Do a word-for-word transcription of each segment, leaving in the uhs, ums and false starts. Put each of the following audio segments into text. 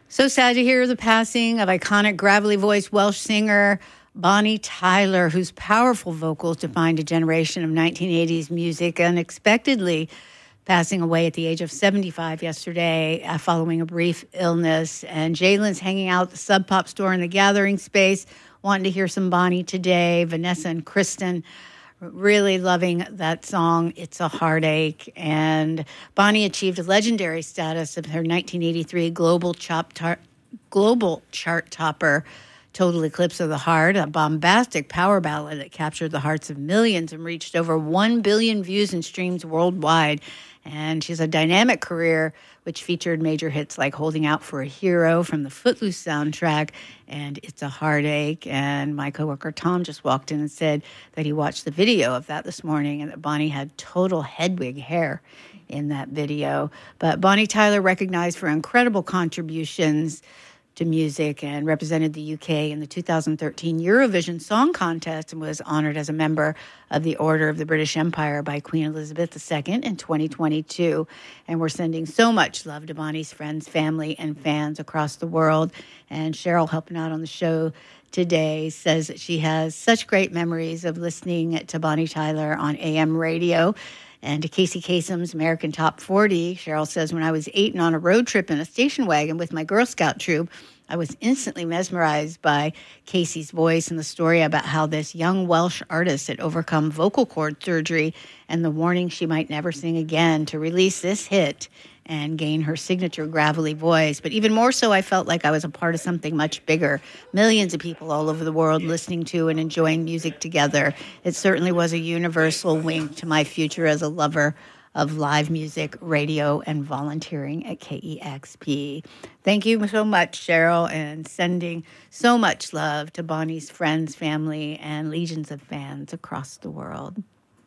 So sad to hear the passing of iconic gravelly voiced Welsh singer Bonnie Tyler, whose powerful vocals defined a generation of nineteen eighties music, unexpectedly passing away at the age of seventy-five yesterday uh, following a brief illness. And Jalen's hanging out at the Sub Pop store in the Gathering Space, wanting to hear some Bonnie today. Vanessa and Kristen really loving that song, It's a Heartache. And Bonnie achieved legendary status of her nineteen eighty-three global, chop tar- global chart topper, Total Eclipse of the Heart, a bombastic power ballad that captured the hearts of millions and reached over one billion views and streams worldwide. And she has a dynamic career, which featured major hits like Holding Out for a Hero from the Footloose soundtrack and It's a Heartache. And my coworker Tom just walked in and said that he watched the video of that this morning and that Bonnie had total Hedwig hair in that video. But Bonnie Tyler, recognized for incredible contributions to music and represented the U K in the two thousand thirteen Eurovision Song Contest and was honored as a member of the Order of the British Empire by Queen Elizabeth the Second in twenty twenty-two. And we're sending so much love to Bonnie's friends, family, and fans across the world. And Cheryl, helping out on the show today, says that she has such great memories of listening to Bonnie Tyler on A M radio. And to Casey Kasem's American Top forty, Cheryl says, when I was eight and on a road trip in a station wagon with my Girl Scout troop, I was instantly mesmerized by Casey's voice and the story about how this young Welsh artist had overcome vocal cord surgery and the warning she might never sing again to release this hit and gain her signature gravelly voice. But even more so, I felt like I was a part of something much bigger. Millions of people all over the world listening to and enjoying music together. It certainly was a universal wink to my future as a lover of live music, radio, and volunteering at K E X P. Thank you so much, Cheryl, and sending so much love to Bonnie's friends, family, and legions of fans across the world.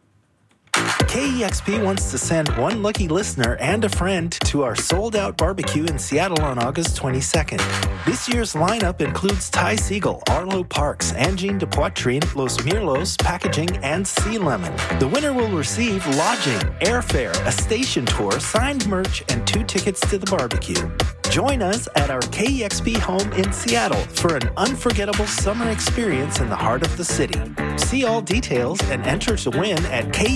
K E X P wants to send one lucky listener and a friend to our sold-out barbecue in Seattle on August twenty-second. This year's lineup includes Ty Siegel, Arlo Parks, Angine de Poitrine, Los Mirlos, Packaging, and Sea Lemon. The winner will receive lodging, airfare, a station tour, signed merch, and two tickets to the barbecue. Join us at our K E X P home in Seattle for an unforgettable summer experience in the heart of the city. See all details and enter to win at K